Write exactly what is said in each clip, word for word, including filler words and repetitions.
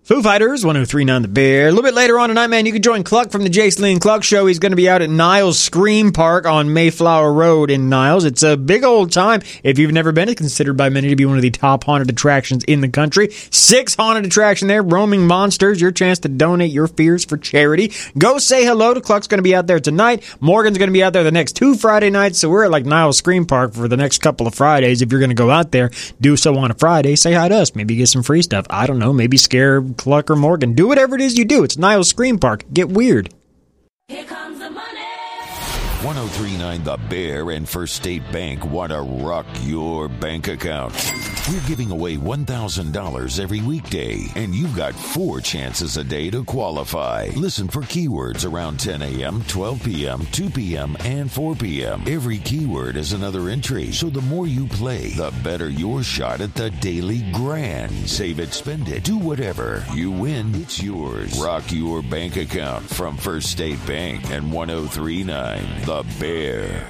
Foo Fighters, one oh three point nine The Bear. A little bit later on tonight, man, you can join Cluck from the Jason Lee and Cluck Show. He's going to be out at Niles Scream Park on Mayflower Road in Niles. It's a big old time. If you've never been, it's considered by many to be one of the top haunted attractions in the country. Six haunted attraction there, roaming monsters, your chance to donate your fears for charity. Go say hello to Cluck's going to be out there tonight. Morgan's going to be out there the next two Friday nights, so we're at like Niles Scream Park for the next couple of Fridays. If you're going to go out there, do so on a Friday. Say hi to us. Maybe get some free stuff. I don't know. Maybe scare Cluck or Morgan. Do whatever it is you do. It's Niles Scream Park. Get weird. Here comes the money. one oh three point nine The Bear and First State Bank want to rock your bank account. We're giving away one thousand dollars every weekday, and you've got four chances a day to qualify. Listen for keywords around ten a.m., twelve p.m., two p.m., and four p.m. Every keyword is another entry, so the more you play, the better your shot at the daily grand. Save it, spend it, do whatever. You win, it's yours. Rock your bank account from First State Bank and one oh three point nine The Bear.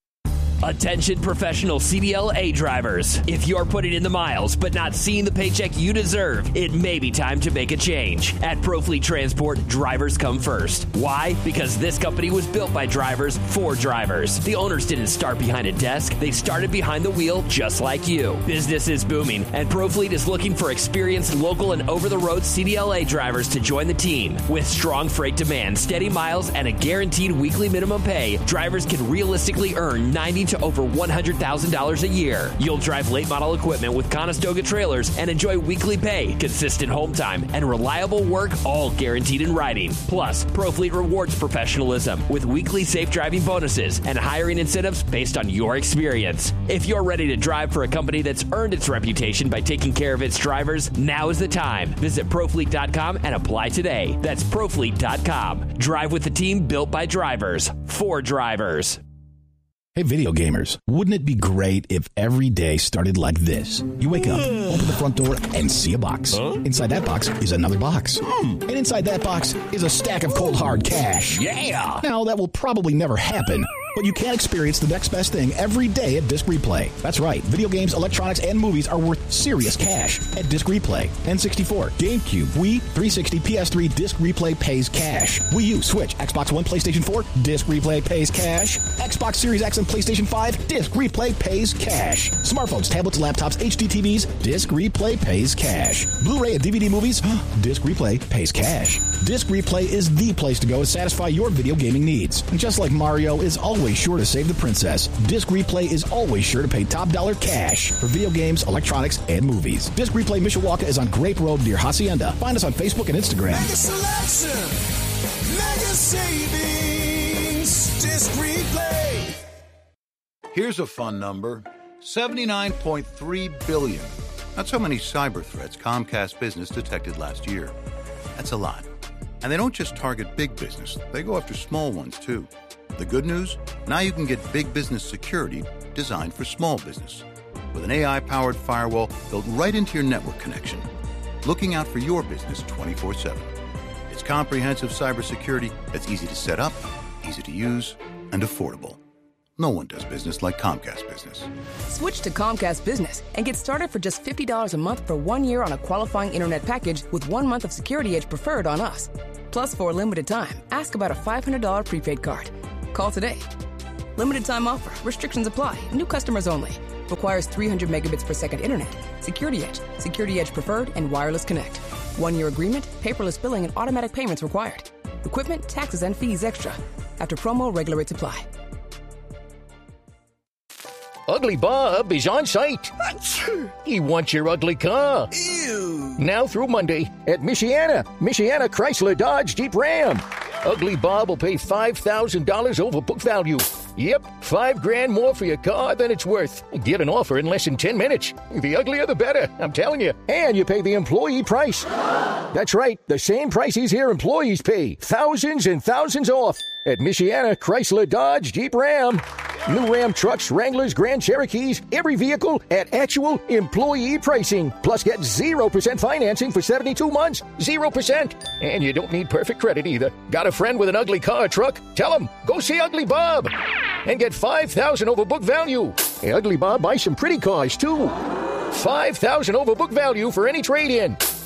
Attention professional C D L A drivers. If you're putting in the miles but not seeing the paycheck you deserve, it may be time to make a change. At ProFleet Transport, drivers come first. Why? Because this company was built by drivers for drivers. The owners didn't start behind a desk. They started behind the wheel just like you. Business is booming, and ProFleet is looking for experienced local and over-the-road C D L A drivers to join the team. With strong freight demand, steady miles, and a guaranteed weekly minimum pay, drivers can realistically earn ninety to over one hundred thousand dollars a year. You'll drive late model equipment with Conestoga trailers and enjoy weekly pay, consistent home time, and reliable work, all guaranteed in writing. Plus, ProFleet rewards professionalism with weekly safe driving bonuses and hiring incentives based on your experience. If you're ready to drive for a company that's earned its reputation by taking care of its drivers, now is the time. Visit Profleet dot com and apply today. That's Profleet dot com. Drive with the team built by drivers, for drivers. Hey, video gamers, wouldn't it be great if every day started like this? You wake up, open the front door, and see a box. Huh? Inside that box is another box. Mm. And inside that box is a stack of cold, hard cash. Yeah! Now, that will probably never happen, but you can experience the next best thing every day at Disc Replay. That's right, video games, electronics, and movies are worth serious cash at Disc Replay. N sixty-four, GameCube, Wii, three sixty, P S three, Disc Replay pays cash. Wii U, Switch, Xbox One, PlayStation four, Disc Replay pays cash. Xbox Series X and PlayStation five, Disc Replay pays cash. Smartphones, tablets, laptops, H D T Vs, Disc Replay pays cash. Blu-ray and D V D movies, Disc Replay pays cash. Disc Replay is the place to go to satisfy your video gaming needs. And just like Mario is always sure to save the princess, Disc Replay is always sure to pay top dollar cash for video games, electronics, and movies. Disc Replay Mishawaka is on Grape Road near Hacienda. Find us on Facebook and Instagram. Mega selection, mega savings, Disc Replay. Here's a fun number, seventy-nine point three billion. That's how many cyber threats Comcast Business detected last year. That's a lot. And they don't just target big business, they go after small ones too. The good news? Now you can get big business security designed for small business. With an A I-powered firewall built right into your network connection, looking out for your business twenty-four seven. It's comprehensive cybersecurity that's easy to set up, easy to use, and affordable. No one does business like Comcast Business. Switch to Comcast Business and get started for just fifty dollars a month for one year on a qualifying internet package with one month of Security Edge preferred on us. Plus, for a limited time, ask about a five hundred dollars prepaid card. Call today. Limited time offer. Restrictions apply. New customers only. Requires three hundred megabits per second internet. Security Edge. Security Edge preferred and wireless connect. One-year agreement, paperless billing, and automatic payments required. Equipment, taxes, and fees extra. After promo, regular rates apply. Ugly Bob is on site. He wants your ugly car. Ew. Now through Monday at Michiana. Michiana Chrysler Dodge Jeep Ram. Ugly Bob will pay five thousand dollars over book value. Yep, five grand more for your car than it's worth. Get an offer in less than ten minutes. The uglier the better, I'm telling you. And you pay the employee price. That's right, the same prices here employees pay. Thousands and thousands off at Michiana Chrysler Dodge Jeep Ram. New Ram trucks, Wranglers, Grand Cherokees, every vehicle at actual employee pricing. Plus get zero percent financing for seventy-two months. zero percent. And you don't need perfect credit either. Got a friend with an ugly car or truck? Tell him, go see Ugly Bob. And get five thousand dollars over book value. Hey, Ugly Bob buys some pretty cars, too. five thousand dollars over book value for any trade-in.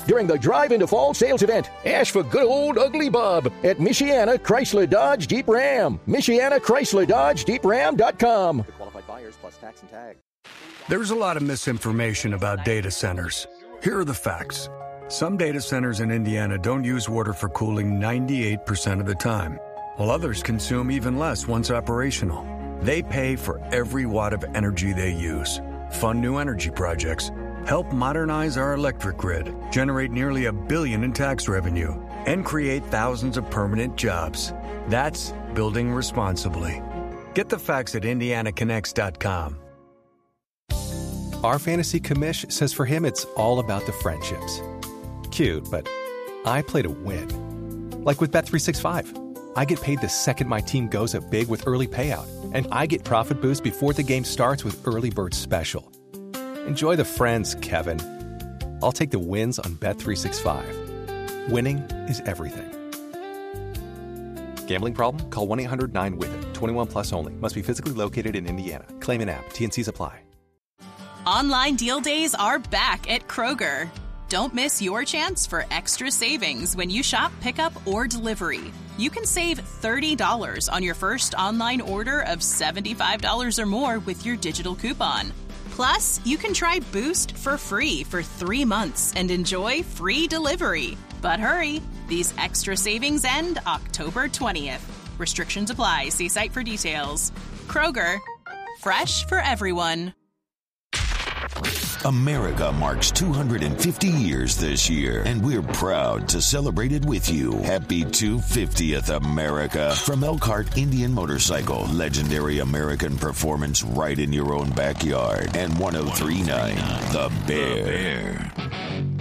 during the Drive into Fall sales event. Ask for good old Ugly Bob at Michiana Chrysler Dodge Jeep Ram. Michiana Chrysler Dodge Jeep Ram dot com. Qualified buyers plus tax and tag. There's a lot of misinformation about data centers. Here are the facts. Some data centers in Indiana don't use water for cooling ninety-eight percent of the time, while others consume even less once operational. They pay for every watt of energy they use, fund new energy projects, help modernize our electric grid, generate nearly a billion in tax revenue, and create thousands of permanent jobs. That's building responsibly. Get the facts at indiana connects dot com. Our fantasy commish says for him it's all about the friendships. Cute, but I play to win. Like with Bet three sixty-five. I get paid the second my team goes up big with early payout, and I get profit boost before the game starts with Early Bird Special. Enjoy the friends, Kevin. I'll take the wins on Bet three sixty-five. Winning is everything. Gambling problem? Call one eight hundred nine with it. twenty-one plus only. Must be physically located in Indiana. Claim an app. T and Cs apply. Online deal days are back at Kroger. Don't miss your chance for extra savings when you shop pickup or delivery. You can save thirty dollars on your first online order of seventy-five dollars or more with your digital coupon. Plus, you can try Boost for free for three months and enjoy free delivery. But hurry, these extra savings end October twentieth. Restrictions apply. See site for details. Kroger, fresh for everyone. America marks two hundred fifty years this year, and we're proud to celebrate it with you. Happy two hundred fiftieth, America. From Elkhart Indian Motorcycle, legendary American performance right in your own backyard. And one oh three point nine The Bear.